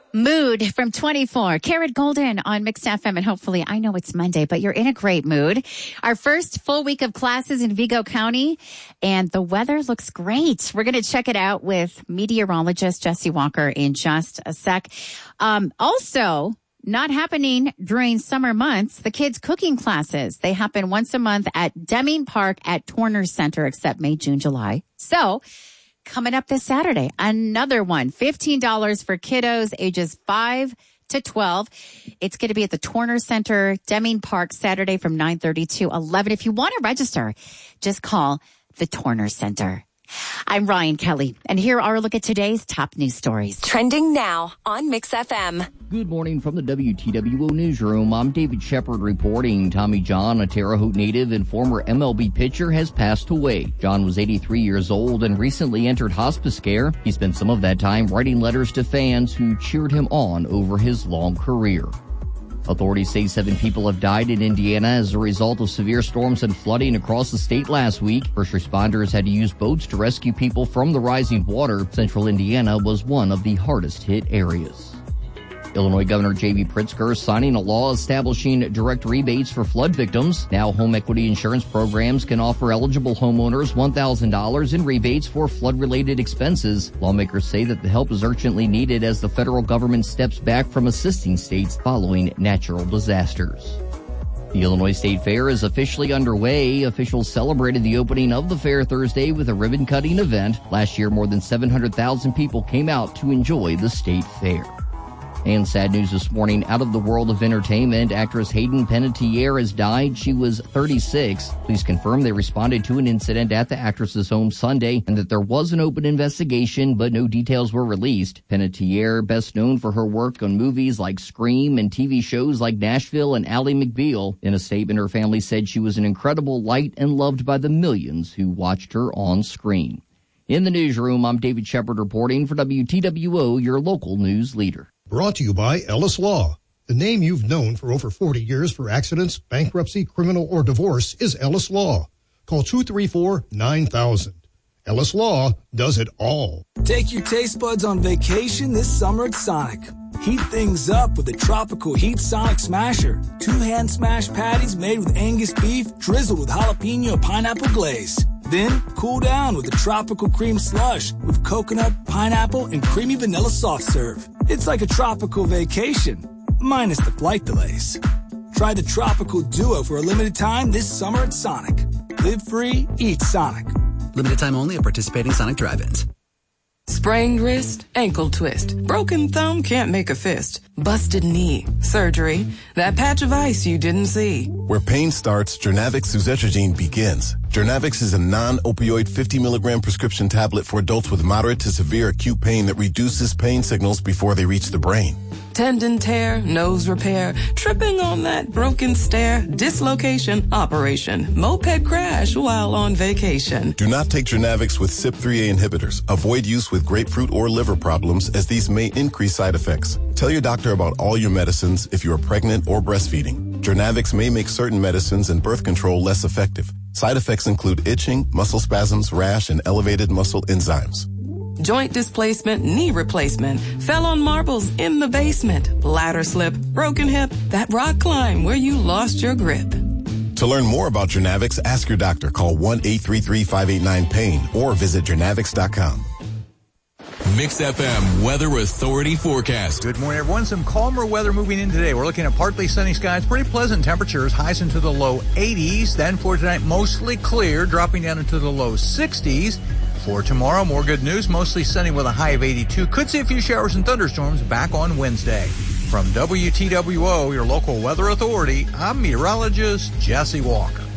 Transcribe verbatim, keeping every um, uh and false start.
Mood from twenty-four. Carrot Golden on Mixed F M. And hopefully, I know it's Monday, but you're in a great mood. Our first full week of classes in Vigo County, and the weather looks great. We're going to check it out with meteorologist Jesse Walker in just a sec. Um, also, not happening during summer months, the kids' cooking classes. They happen once a month at Deming Park at Torner Center, except May, June, July. So, coming up this Saturday, another one, fifteen dollars for kiddos ages five to twelve. It's going to be at the Torner Center, Deming Park, Saturday from nine thirty to eleven. If you want to register, just call the Torner Center. I'm Ryan Kelly, and here are a look at today's top news stories. Trending now on Mix F M. Good morning from the W T W O Newsroom. I'm David Shepard reporting. Tommy John, a Terre Haute native and former M L B pitcher, has passed away. John was eighty-three years old and recently entered hospice care. He spent some of that time writing letters to fans who cheered him on over his long career. Authorities say seven people have died in Indiana as a result of severe storms and flooding across the state last week. First responders had to use boats to rescue people from the rising water. Central Indiana was one of the hardest hit areas. Illinois Governor J B Pritzker signing a law establishing direct rebates for flood victims. Now home equity insurance programs can offer eligible homeowners one thousand dollars in rebates for flood-related expenses. Lawmakers say that the help is urgently needed as the federal government steps back from assisting states following natural disasters. The Illinois State Fair is officially underway. Officials celebrated the opening of the fair Thursday with a ribbon-cutting event. Last year, more than seven hundred thousand people came out to enjoy the state fair. And sad news this morning, out of the world of entertainment, actress Hayden Panettiere has died. She was thirty-six. Police confirmed they responded to an incident at the actress's home Sunday and that there was an open investigation, but no details were released. Panettiere, best known for her work on movies like Scream and T V shows like Nashville and Ally McBeal. In a statement, her family said she was an incredible light and loved by the millions who watched her on screen. In the newsroom, I'm David Shepard reporting for W T W O, your local news leader. Brought to you by Ellis Law. The name you've known for over forty years for accidents, bankruptcy, criminal, or divorce is Ellis Law. Call two three four, nine thousand. Ellis Law does it all. Take your taste buds on vacation this summer at Sonic. Heat things up with the Tropical Heat Sonic Smasher. Two hand smashed patties made with Angus beef, drizzled with jalapeno pineapple glaze. Then, cool down with the Tropical Cream Slush with coconut, pineapple, and creamy vanilla soft serve. It's like a tropical vacation, minus the flight delays. Try the Tropical Duo for a limited time this summer at Sonic. Live free, eat Sonic. Limited time only at participating Sonic drive-ins. Sprained wrist, ankle twist, broken thumb, can't make a fist, busted knee, surgery, that patch of ice you didn't see. Where pain starts, Jernavix suzetrigine begins. Jernavix is a non-opioid fifty milligram prescription tablet for adults with moderate to severe acute pain that reduces pain signals before they reach the brain. Tendon tear, nose repair, tripping on that broken stair, dislocation, operation, moped crash while on vacation. Do not take Jernavix with C Y P three A inhibitors. Avoid use with grapefruit or liver problems as these may increase side effects. Tell your doctor about all your medicines if you are pregnant or breastfeeding. Jernavix may make certain medicines and birth control less effective. Side effects include itching, muscle spasms, rash, and elevated muscle enzymes. Joint displacement, knee replacement, fell on marbles in the basement, ladder slip, broken hip, that rock climb where you lost your grip. To learn more about Jernavix, ask your doctor. Call one eight three three, five eight nine, pain or visit Jernavix dot com. Mix F M Weather Authority forecast. Good morning, everyone. Some calmer weather moving in today. We're looking at partly sunny skies, pretty pleasant temperatures, highs into the low eighties. Then for tonight, mostly clear, dropping down into the low sixties. For tomorrow, more good news, mostly sunny with a high of eighty-two. Could see a few showers and thunderstorms back on Wednesday. From W T W O, your local weather authority, I'm meteorologist Jesse Walker.